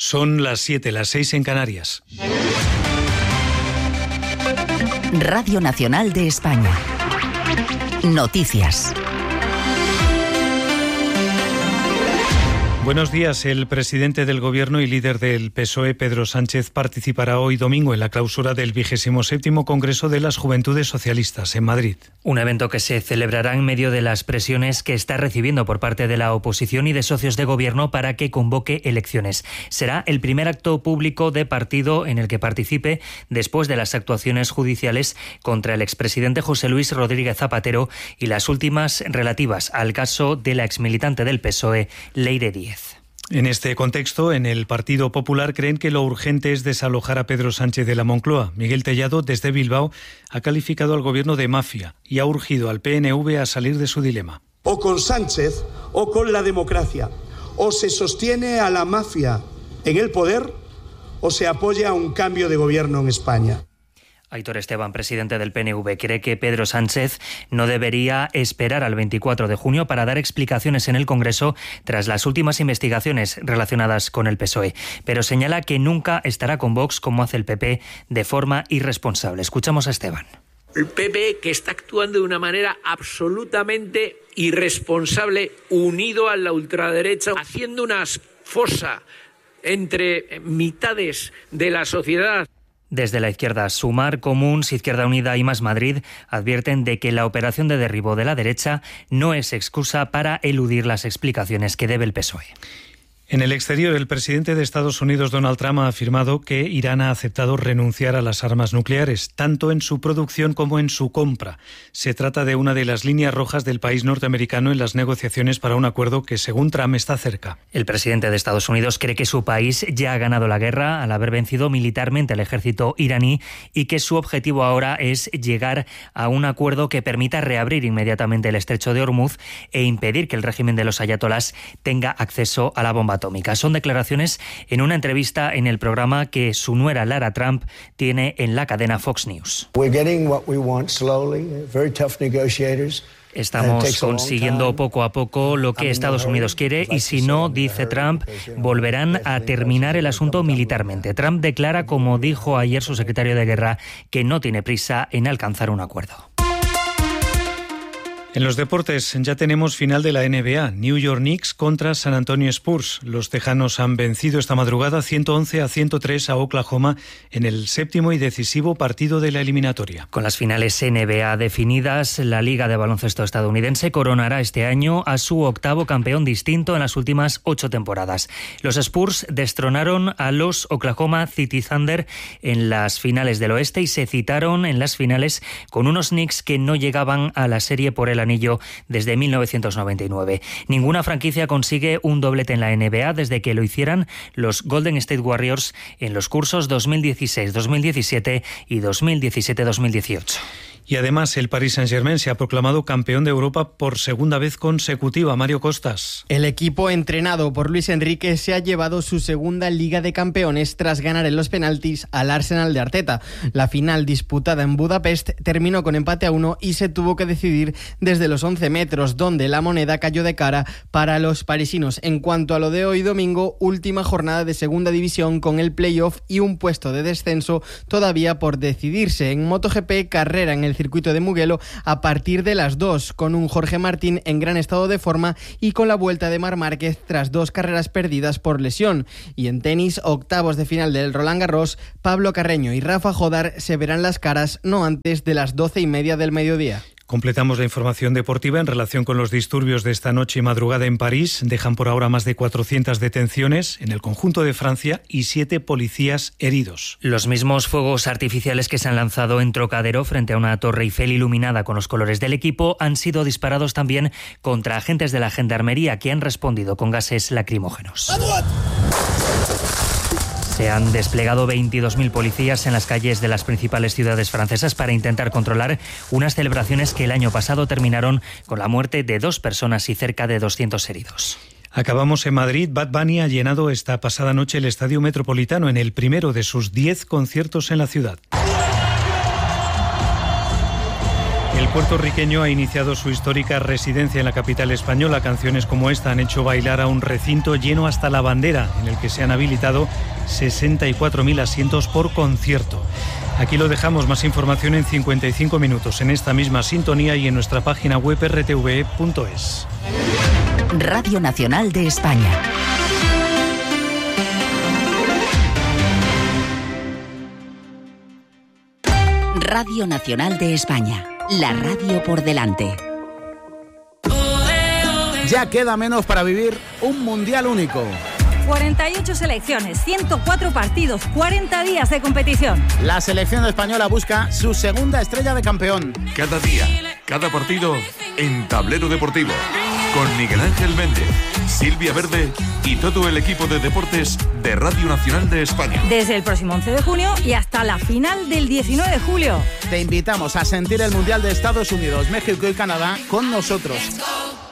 Son las 7, las 6 en Canarias. Radio Nacional de España. Noticias. Buenos días. El presidente del Gobierno y líder del PSOE, Pedro Sánchez, participará hoy domingo en la clausura del 27º Congreso de las Juventudes Socialistas en Madrid. Un evento que se celebrará en medio de las presiones que está recibiendo por parte de la oposición y de socios de gobierno para que convoque elecciones. Será el primer acto público de partido en el que participe después de las actuaciones judiciales contra el expresidente José Luis Rodríguez Zapatero y las últimas relativas al caso de la exmilitante del PSOE, Leire Díez. En este contexto, en el Partido Popular creen que lo urgente es desalojar a Pedro Sánchez de la Moncloa. Miguel Tellado, desde Bilbao, ha calificado al gobierno de mafia y ha urgido al PNV a salir de su dilema. O con Sánchez o con la democracia. O se sostiene a la mafia en el poder o se apoya a un cambio de gobierno en España. Aitor Esteban, presidente del PNV, cree que Pedro Sánchez no debería esperar al 24 de junio para dar explicaciones en el Congreso tras las últimas investigaciones relacionadas con el PSOE, pero señala que nunca estará con Vox como hace el PP de forma irresponsable. Escuchamos a Esteban. El PP, que está actuando de una manera absolutamente irresponsable, unido a la ultraderecha, haciendo una fosa entre mitades de la sociedad. Desde la izquierda, Sumar, Comuns, Izquierda Unida y Más Madrid advierten de que la operación de derribo de la derecha no es excusa para eludir las explicaciones que debe el PSOE. En el exterior, el presidente de Estados Unidos, Donald Trump, ha afirmado que Irán ha aceptado renunciar a las armas nucleares, tanto en su producción como en su compra. Se trata de una de las líneas rojas del país norteamericano en las negociaciones para un acuerdo que, según Trump, está cerca. El presidente de Estados Unidos cree que su país ya ha ganado la guerra al haber vencido militarmente al ejército iraní y que su objetivo ahora es llegar a un acuerdo que permita reabrir inmediatamente el estrecho de Hormuz e impedir que el régimen de los ayatolás tenga acceso a la bomba atómica. Son declaraciones en una entrevista en el programa que su nuera Lara Trump tiene en la cadena Fox News. Estamos consiguiendo poco a poco lo que Estados Unidos quiere y si no, dice Trump, volverán a terminar el asunto militarmente. Trump declara, como dijo ayer su secretario de Guerra, que no tiene prisa en alcanzar un acuerdo. En los deportes ya tenemos final de la NBA, New York Knicks contra San Antonio Spurs. Los tejanos han vencido esta madrugada 111-103 a Oklahoma en el séptimo y decisivo partido de la eliminatoria. Con las finales NBA definidas, la Liga de Baloncesto estadounidense coronará este año a su octavo campeón distinto en las últimas 8 temporadas. Los Spurs destronaron a los Oklahoma City Thunder en las finales del oeste y se citaron en las finales con unos Knicks que no llegaban a la serie por el anillo desde 1999. Ninguna franquicia consigue un doblete en la NBA desde que lo hicieran los Golden State Warriors en los cursos 2016-2017 y 2017-2018. Y además el Paris Saint-Germain se ha proclamado campeón de Europa por segunda vez consecutiva. Mario Costas. El equipo entrenado por Luis Enrique se ha llevado su segunda Liga de Campeones tras ganar en los penaltis al Arsenal de Arteta. La final disputada en Budapest terminó con empate a 1 y se tuvo que decidir desde los 11 metros, donde la moneda cayó de cara para los parisinos. En cuanto a lo de hoy domingo, última jornada de segunda división con el playoff y un puesto de descenso todavía por decidirse. En MotoGP, carrera en el circuito de Mugello a partir de las 2, con un Jorge Martín en gran estado de forma y con la vuelta de Marc Márquez tras 2 carreras perdidas por lesión. Y en tenis, octavos de final del Roland Garros, Pablo Carreño y Rafa Jodar se verán las caras no antes de las 12:30 del mediodía. Completamos la información deportiva en relación con los disturbios de esta noche y madrugada en París. Dejan por ahora más de 400 detenciones en el conjunto de Francia y 7 policías heridos. Los mismos fuegos artificiales que se han lanzado en Trocadero frente a una torre Eiffel iluminada con los colores del equipo han sido disparados también contra agentes de la Gendarmería que han respondido con gases lacrimógenos. Se han desplegado 22.000 policías en las calles de las principales ciudades francesas para intentar controlar unas celebraciones que el año pasado terminaron con la muerte de 2 personas y cerca de 200 heridos. Acabamos en Madrid. Bad Bunny ha llenado esta pasada noche el Estadio Metropolitano en el primero de sus 10 conciertos en la ciudad. El puertorriqueño ha iniciado su histórica residencia en la capital española. Canciones como esta han hecho bailar a un recinto lleno hasta la bandera, en el que se han habilitado 64.000 asientos por concierto. Aquí lo dejamos, más información en 55 minutos, en esta misma sintonía y en nuestra página web rtve.es. Radio Nacional de España. Radio Nacional de España, la radio por delante. Ya queda menos para vivir un mundial único. 48 selecciones, 104 partidos, 40 días de competición. La selección española busca su segunda estrella de campeón. Cada día, cada partido en Tablero Deportivo. Con Miguel Ángel Méndez, Silvia Verde y todo el equipo de deportes de Radio Nacional de España. Desde el próximo 11 de junio y hasta la final del 19 de julio. Te invitamos a sentir el Mundial de Estados Unidos, México y Canadá con nosotros.